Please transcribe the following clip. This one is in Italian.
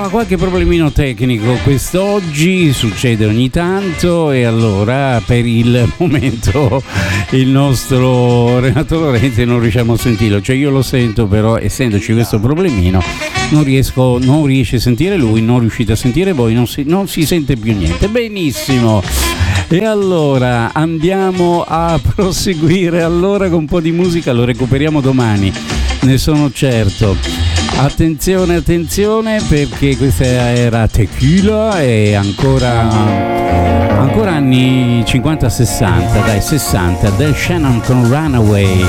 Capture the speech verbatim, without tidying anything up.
Ah, qualche problemino tecnico quest'oggi, succede ogni tanto, e allora per il momento il nostro Renato Lorenzi non riusciamo a sentirlo, cioè io lo sento, però essendoci questo problemino non riesco, non riesce a sentire lui, non riuscite a sentire voi, non si, non si sente più niente. Benissimo. E allora andiamo a proseguire allora con un po' di musica, lo recuperiamo domani, ne sono certo. Attenzione, attenzione, perché questa era Tequila e ancora ancora anni cinquanta sessanta, dai sessanta, del Shannon con Runaway.